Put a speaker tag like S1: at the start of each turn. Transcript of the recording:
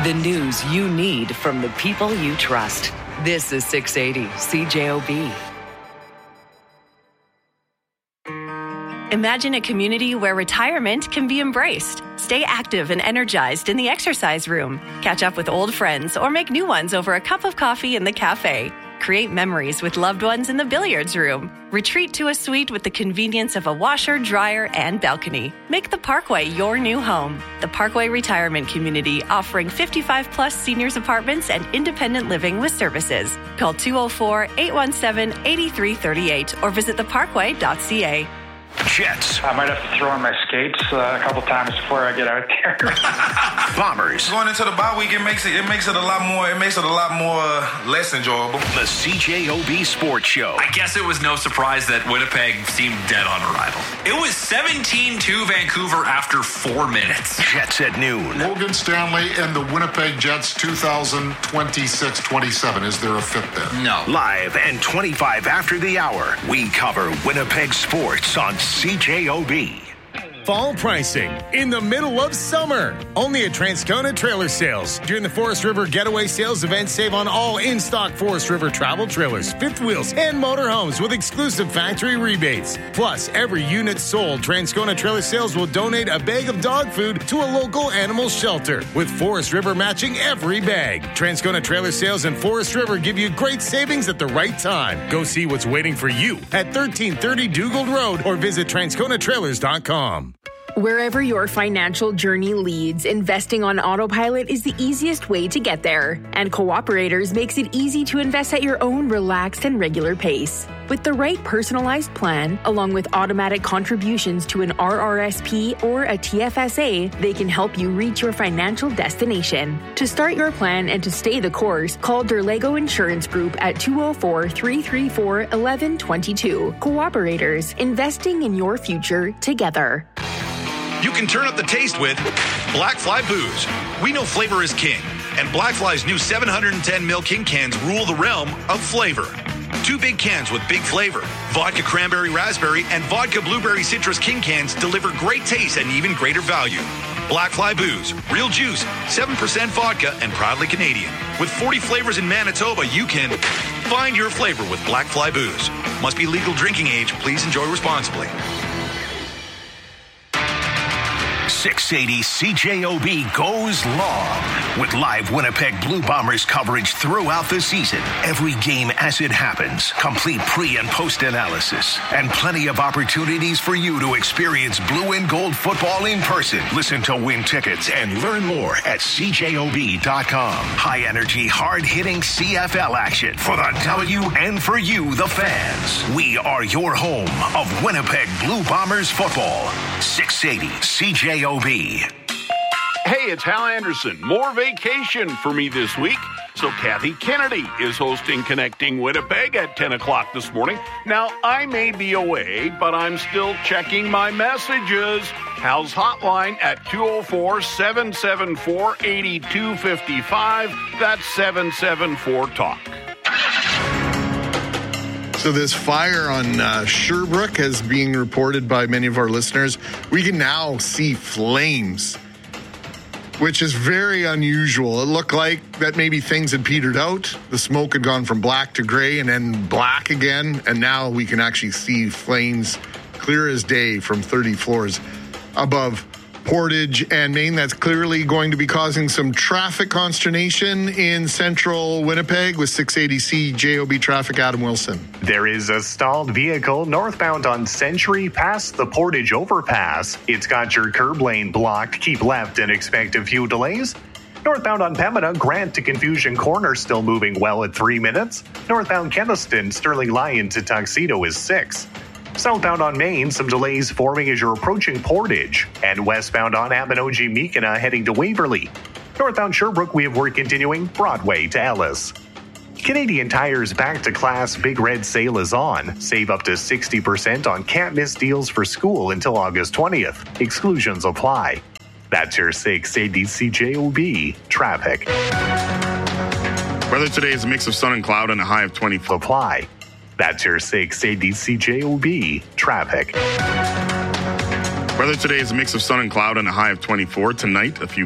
S1: The news you need from the people you trust. This is 680 CJOB. Imagine a community where retirement can be embraced. Stay active and energized in the exercise room. Catch up with old friends or make new ones over a cup of coffee in the cafe. Create memories with loved ones in the billiards room. Retreat to a suite with the convenience of a washer, dryer, and balcony. Make the Parkway your new home. The Parkway Retirement Community, offering 55-plus seniors apartments and independent living with services. Call 204-817-8338 or visit theparkway.ca.
S2: Jets.
S3: I might have to throw in my skates a couple times before I get out there.
S2: Bombers.
S4: Going into the bye week, it makes it a lot more less enjoyable.
S2: The CJOB Sports Show.
S5: I guess it was no surprise that Winnipeg seemed dead on arrival. It was 17-2 Vancouver after 4 minutes.
S2: Jets at noon.
S6: Logan Stanley and the Winnipeg Jets 2026-27. Is there a fit there?
S5: No.
S2: Live and 25 after the hour, we cover Winnipeg sports on CJOB.
S7: Fall pricing in the middle of summer. Only at Transcona Trailer Sales. During the Forest River Getaway Sales event, save on all in-stock Forest River travel trailers, fifth wheels, and motorhomes with exclusive factory rebates. Plus, every unit sold, Transcona Trailer Sales will donate a bag of dog food to a local animal shelter, with Forest River matching every bag. Transcona Trailer Sales and Forest River give you great savings at the right time. Go see what's waiting for you at 1330 Dugald Road or visit TransconaTrailers.com.
S8: Wherever your financial journey leads, investing on autopilot is the easiest way to get there. And Cooperators makes it easy to invest at your own relaxed and regular pace. With the right personalized plan, along with automatic contributions to an RRSP or a TFSA, they can help you reach your financial destination. To start your plan and to stay the course, call Derlego Insurance Group at 204-334-1122. Cooperators, investing in your future together.
S9: You can turn up the taste with Black Fly Booze. We know flavor is king, and Black Fly's new 710 ml King cans rule the realm of flavor. 2 big cans with big flavor. Vodka Cranberry Raspberry and Vodka Blueberry Citrus King cans deliver great taste and even greater value. Black Fly Booze, real juice, 7% vodka, and proudly Canadian. With 40 flavors in Manitoba, you can find your flavor with Black Fly Booze. Must be legal drinking age. Please enjoy responsibly.
S2: 680 CJOB goes long with live Winnipeg Blue Bombers coverage throughout the season. Every game as it happens, complete pre- and post-analysis, and plenty of opportunities for you to experience blue and gold football in person. Listen to win tickets and learn more at CJOB.com. High-energy, hard-hitting CFL action for the W and for you, the fans. We are your home of Winnipeg Blue Bombers football. 680 CJOB.
S10: Hey, it's Hal Anderson. More vacation for me this week. So Kathy Kennedy is hosting Connecting Winnipeg at 10 o'clock this morning. Now, I may be away, but I'm still checking my messages. Hal's hotline at 204-774-8255. That's 774-TALK.
S11: So this fire on Sherbrooke is being reported by many of our listeners. We can now see flames, which is very unusual. It looked like that maybe things had petered out. The smoke had gone from black to gray and then black again. And now we can actually see flames clear as day from 30 floors above Portage and Main. That's clearly going to be causing some traffic consternation in central Winnipeg with 680 CJOB traffic. Adam Wilson.
S12: There is a stalled vehicle northbound on Century past the Portage overpass. It's got your curb lane blocked. Keep left and expect a few delays. Northbound on Pembina, Grant to Confusion Corner still moving well at 3 minutes. Northbound Keniston, Sterling Lyon to Tuxedo is 6. Southbound on Main, some delays forming as you're approaching Portage. And westbound on Aminoji-Meekina heading to Waverly. Northbound Sherbrooke, we have work continuing Broadway to Ellis. Canadian Tire's Back to Class Big Red Sale is on. Save up to 60% on can't-miss deals for school until August 20th. Exclusions apply. That's your 680 CJOB traffic.
S13: Weather today is a mix of sun and cloud and a high of 20.
S12: Apply. That's your 680 CJOB traffic.
S13: Weather today is a mix of sun and cloud and a high of 24. Tonight, a few